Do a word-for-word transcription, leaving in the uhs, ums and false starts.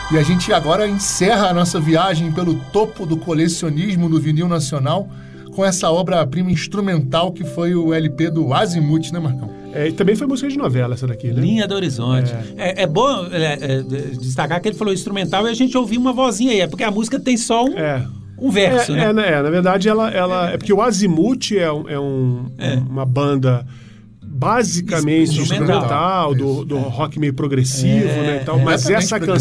E a gente agora encerra a nossa viagem pelo topo do colecionismo no vinil nacional com essa obra-prima instrumental que foi o L P do Azimuth, né, Marcão? É, e também foi música de novela essa daqui, né? Linha do Horizonte. É, é, é bom é, é, destacar que ele falou instrumental e a gente ouviu uma vozinha aí, é porque a música tem só um, É. um verso, é, né? É, é, na verdade, ela, ela, é porque o Azimuth é, um, é, um, É. uma banda basicamente Instrumental. instrumental, do, do rock meio progressivo, É, né, e tal, é, mas exatamente, essa canção